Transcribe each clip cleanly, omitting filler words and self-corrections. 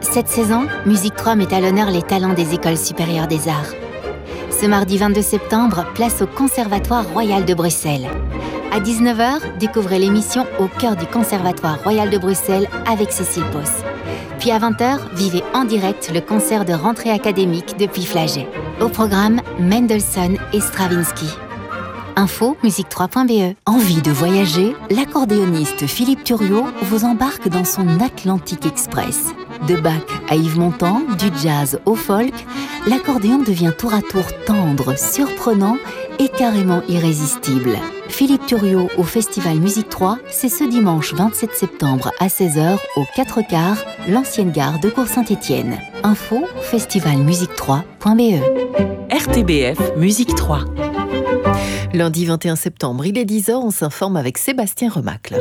Cette saison, Musique 3 met à l'honneur les talents des écoles supérieures des arts. Ce mardi 22 septembre, place au Conservatoire Royal de Bruxelles. À 19h, découvrez l'émission Au cœur du Conservatoire Royal de Bruxelles avec Cécile Pos. Puis à 20h, vivez en direct le concert de rentrée académique depuis Flagey. Au programme, Mendelssohn et Stravinsky. Info musique3.be. Envie de voyager? L'accordéoniste Philippe Thuriot vous embarque dans son Atlantic Express. De Bach à Yves Montand, du jazz au folk, l'accordéon devient tour à tour tendre, surprenant et carrément irrésistible. Philippe Thuriot au Festival Musique 3, c'est ce dimanche 27 septembre à 16h au 4 quarts, l'ancienne gare de Cours-Saint-Étienne. Info festivalmusique3.be. RTBF Musique 3. Lundi 21 septembre, il est 10h, on s'informe avec Sébastien Remacle.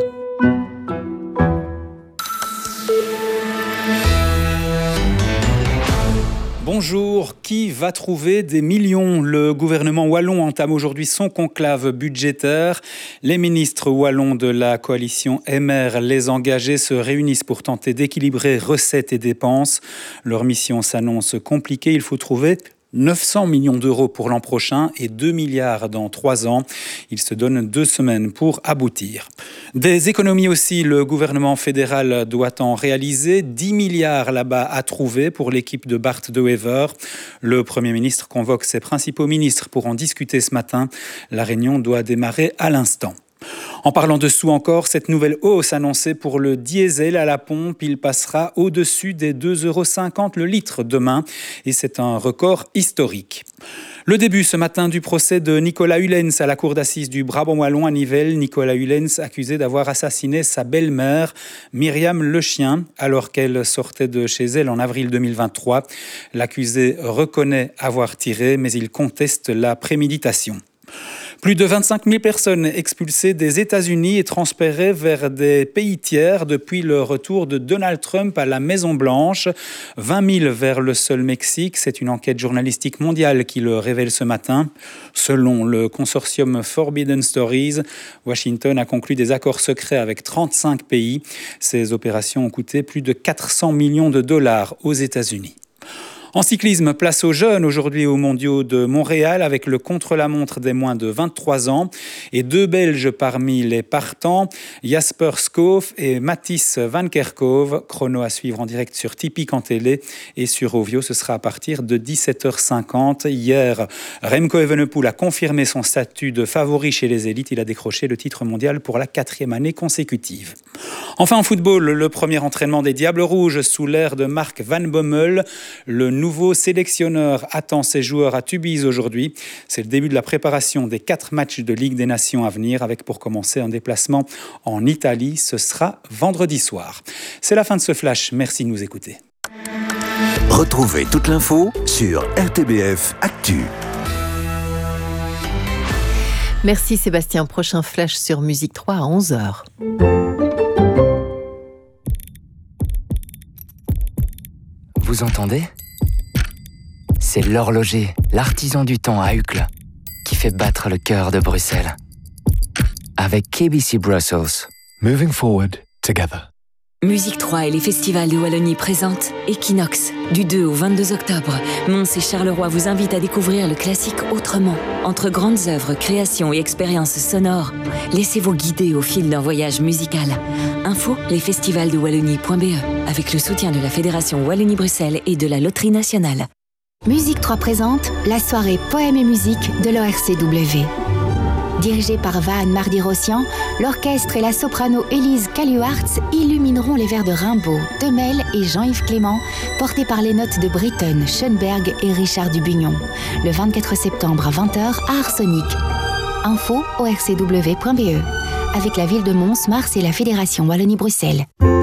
Bonjour, qui va trouver des millions? Le gouvernement wallon entame aujourd'hui son conclave budgétaire. Les ministres wallons de la coalition MR, les engagés, se réunissent pour tenter d'équilibrer recettes et dépenses. Leur mission s'annonce compliquée, il faut trouver 900 millions d'euros pour l'an prochain et 2 milliards dans 3 ans. Il se donne 2 semaines pour aboutir. Des économies aussi, le gouvernement fédéral doit en réaliser. 10 milliards là-bas à trouver pour l'équipe de Bart De Wever. Le Premier ministre convoque ses principaux ministres pour en discuter ce matin. La réunion doit démarrer à l'instant. En parlant de sous encore, cette nouvelle hausse annoncée pour le diesel à la pompe, il passera au-dessus des 2,50 € le litre demain et c'est un record historique. Le début ce matin du procès de Nicolas Hulens à la cour d'assises du Brabant wallon à Nivelles. Nicolas Hulens accusé d'avoir assassiné sa belle-mère, Myriam Lechien, alors qu'elle sortait de chez elle en avril 2023. L'accusé reconnaît avoir tiré, mais il conteste la préméditation. Plus de 25 000 personnes expulsées des États-Unis et transférées vers des pays tiers depuis le retour de Donald Trump à la Maison-Blanche. 20 000 vers le seul Mexique. C'est une enquête journalistique mondiale qui le révèle ce matin. Selon le consortium Forbidden Stories, Washington a conclu des accords secrets avec 35 pays. Ces opérations ont coûté plus de 400 millions de dollars aux États-Unis. En cyclisme, place aux jeunes aujourd'hui aux mondiaux de Montréal avec le contre-la-montre des moins de 23 ans et 2 Belges parmi les partants, Jasper Skoof et Mathis Van Kerkhove. Chrono à suivre en direct sur Tipeee en télé et sur Ovio, ce sera à partir de 17h50. Hier, Remco Evenepoel a confirmé son statut de favori chez les élites. Il a décroché le titre mondial pour la 4e année consécutive. Enfin en football, le premier entraînement des Diables Rouges sous l'ère de Mark Van Bommel. Le nouveau sélectionneur attend ses joueurs à Tubize aujourd'hui. C'est le début de la préparation des 4 matchs de Ligue des Nations à venir, avec pour commencer un déplacement en Italie. Ce sera vendredi soir. C'est la fin de ce flash. Merci de nous écouter. Retrouvez toute l'info sur RTBF Actu. Merci Sébastien. Prochain flash sur Musique 3 à 11h. Vous entendez ? C'est l'horloger, l'artisan du temps à Uccle, qui fait battre le cœur de Bruxelles. Avec KBC Brussels. Moving forward together. Musique 3 et les festivals de Wallonie présentent Equinox. Du 2 au 22 octobre, Mons et Charleroi vous invitent à découvrir le classique autrement. Entre grandes œuvres, créations et expériences sonores, laissez-vous guider au fil d'un voyage musical. Info, lesfestivalsdewallonie.be, avec le soutien de la Fédération Wallonie-Bruxelles et de la Loterie Nationale. Musique 3 présente la soirée Poèmes et musique de l'ORCW. Dirigé par Vahan Mardi-Rossian, l'orchestre et la soprano Élise Kaluartz illumineront les vers de Rimbaud, Temel et Jean-Yves Clément, portés par les notes de Britten, Schoenberg et Richard Dubugnon. Le 24 septembre à 20h à Arsenic. Info orcw.be, avec la ville de Mons, Mars et la Fédération Wallonie-Bruxelles.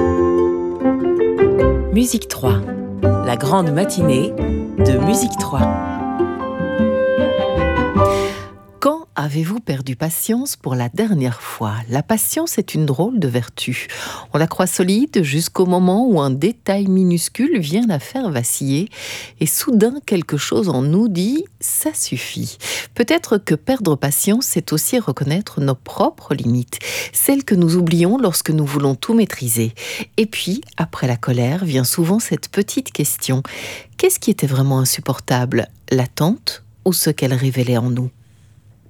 Musique 3, la grande matinée de Musique 3. Quand a Avez-vous perdu patience pour la dernière fois ? La patience est une drôle de vertu. On la croit solide jusqu'au moment où un détail minuscule vient la faire vaciller et soudain quelque chose en nous dit « ça suffit ». Peut-être que perdre patience, c'est aussi reconnaître nos propres limites, celles que nous oublions lorsque nous voulons tout maîtriser. Et puis, après la colère, vient souvent cette petite question. Qu'est-ce qui était vraiment insupportable ? L'attente ? Ou ce qu'elle révélait en nous.